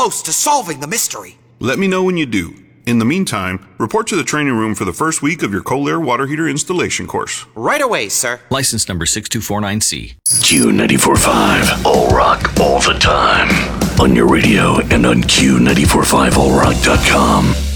close to solving the mystery. Let me know when you do. In the meantime, report to the training room for the first week of your Colair water heater installation course. Right away, sir. License number 6249C. Q94.5, all rock, all the time. On your radio and on Q945allrock.com.